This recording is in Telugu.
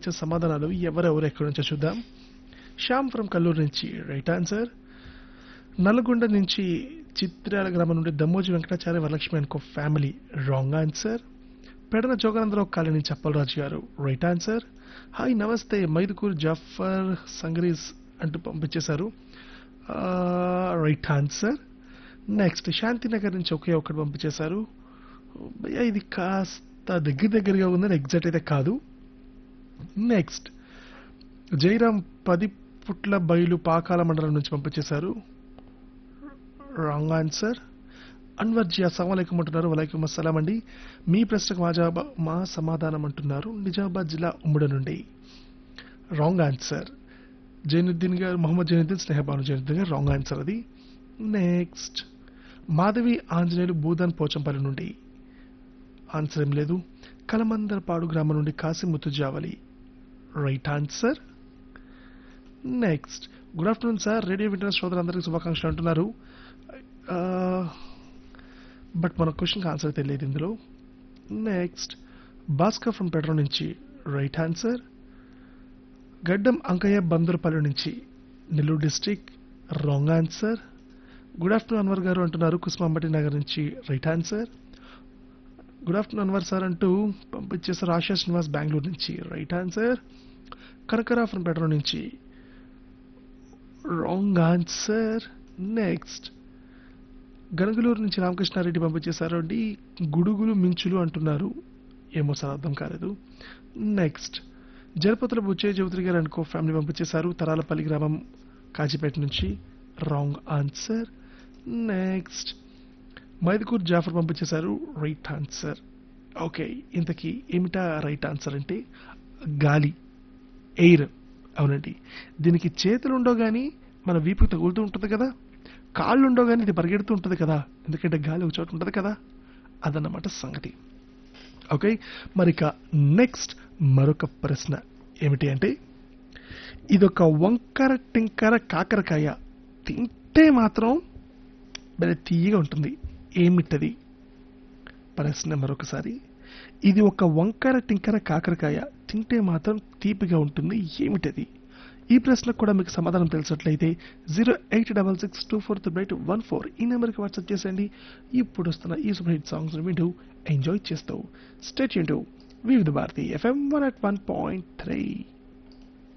ఇచ్చే సమాధానాలు ఎవరెవరు ఎక్కడి నుంచో చూద్దాం. శ్యామ్ ఫ్రమ్ కల్లూరు నుంచి రైట్ ఆన్సర్. నల్గొండ నుంచి చిత్రాల గ్రామం నుండి దమ్మోజి వెంకటాచార్య వరలక్ష్మి అనుకో family wrong answer. Pedana Jogananda Rao colony నుంచి అప్పలరాజు గారు రైట్ ఆన్సర్. హాయ్ నమస్తే మైదుకూర్ జాఫర్ సంగ్రీస్ అంటూ పంపించేశారు రైట్ ఆన్సర్. నెక్స్ట్ శాంతినగర్ నుంచి ఒకే ఒకటి పంపించేశారు. భయ్యా ఇది కాస్త దగ్గరగా ఉందని ఎగ్జాక్ట్ అయితే కాదు. నెక్స్ట్ జైరాం 10 పుట్ల బయలు పాకాల మండలం నుంచి పంపించేశారు రాంగ్ ఆన్సర్. అన్వర్ జీ అస్సలాముఅలైకుం అంటున్నారు. వలైకుం అస్సలాం అండి. మీ ప్రశ్నకు మా సమాధానం అంటున్నారు నిజామాబాద్ జిల్లా ఉమ్మడి నుండి రాంగ్ ఆన్సర్. జైనుద్దీన్ గారు మొహమ్మద్ జైనుద్దీన్ స్నేహభాను జైనుద్దీన్ గారు రాంగ్ ఆన్సర్ అది. నెక్స్ట్ మాధవి ఆంజనేయులు భూదాన్ పోచంపల్లి నుండి ఆన్సర్ ఏం లేదు. కలమందరపాడు గ్రామం నుండి Kasim Muthujavali right answer. Next good afternoon sir radio వింటున్న శ్రోతలందరికీ శుభాకాంక్షలు అంటున్నారు. బట్ మన క్వశ్చన్కి ఆన్సర్ తెలియదు ఇందులో. నెక్స్ట్ భాస్కర్ ఫ్రమ్ పెట్రో నుంచి రైట్ ఆన్సర్. గడ్డం అంకయ్య బందర్పల్లి నుంచి Nellore district wrong answer. Good afternoon Anwar గారు అంటున్నారు కుస్మాంబటి నగర్ నుంచి right answer. Good afternoon Anwar sir అంటూ పంపించేసారు ఆశా శ్రీనివాస్ బెంగళూరు నుంచి రైట్ ఆన్సర్. కనకరా ఫ్రమ్ పెట్రో నుంచి రాంగ్ ఆన్సర్. నెక్స్ట్ గనగలూరు నుంచి రామకృష్ణారెడ్డి పంపించేశారు అండి గుడుగులు మించులు అంటున్నారు ఏమో సార్ అర్థం కాలేదు. నెక్స్ట్ జలపతుల బుచ్చయ్య చౌదరి గారు అనుకో ఫ్యామిలీ పంపించేశారు తరాలపల్లి గ్రామం కాజీపేట నుంచి wrong answer. Next Mydukur Jafar పంపించేశారు రైట్ ఆన్సర్. ఓకే ఇంతకీ ఏమిటా రైట్ ఆన్సర్ అంటే గాలి ఎయిర్. అవునండి దీనికి చేతులు ఉండవు కానీ మన వీపుకి తగులుతూ ఉంటుంది కదా, కాళ్ళు ఉండవు కానీ ఇది పరిగెడుతూ ఉంటుంది కదా, ఎందుకంటే గాలి ఒక చోట ఉంటుంది కదా, అదన్నమాట సంగతి. ఓకే మరిక నెక్స్ట్ మరొక ప్రశ్న ఏమిటి అంటే ఇదొక వంకర టింకర కాకరకాయ తింటే మాత్రం భలే తీయగా ఉంటుంది ఏమిటది? ప్రశ్న మరొకసారి ఇది ఒక వంకర టింకర కాకరకాయ తింటే మాత్రం తీపిగా ఉంటుంది ఏమిటది? ఈ ప్రశ్నకు కూడా మీకు సమాధానం తెలిసినట్లయితే 086624314 ఈ నెంబర్కి వాట్సాప్ చేసేయండి. ఇప్పుడు వస్తున్న ఈ సూపర్ హిట్ సాంగ్స్ వింటూ ఎంజాయ్ చేస్తూ స్టే ట్యూన్డ్ టు వివిధ భారతి FM 101.3.